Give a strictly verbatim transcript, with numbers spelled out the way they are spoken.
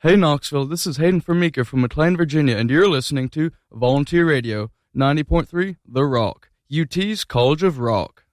Hey Knoxville, this is Hayden Formica from McLean, Virginia, and you're listening to Volunteer Radio, ninety point three The Rock, U T's College of Rock.